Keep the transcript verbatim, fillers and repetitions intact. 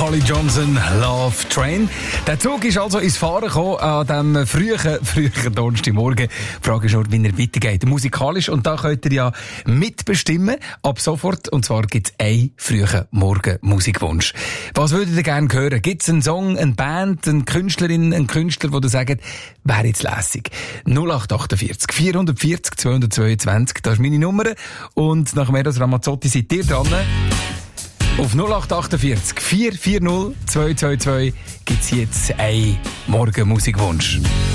Holly Johnson, Love Train. Der Zug ist also ins Fahren gekommen an diesem frühen, frühen Donnerstagmorgen. Die Frage ist nur, wie er weitergeht. Musikalisch. Und da könnt ihr ja mitbestimmen. Ab sofort. Und zwar gibt es einen frühen Morgen-Musikwunsch. Was würdet ihr gerne hören? Gibt es einen Song, eine Band, eine Künstlerin, einen Künstler, wo ihr sagt, wäre jetzt lässig? null acht achtundvierzig, vierhundertvierzig, zweihundertzweiundzwanzig. Das ist meine Nummer. Und nach Meros Ramazzotti seid ihr dran. Auf null acht achtundvierzig, vier vier null, zwei zwei zwei gibt es jetzt einen Morgen-Musikwunsch.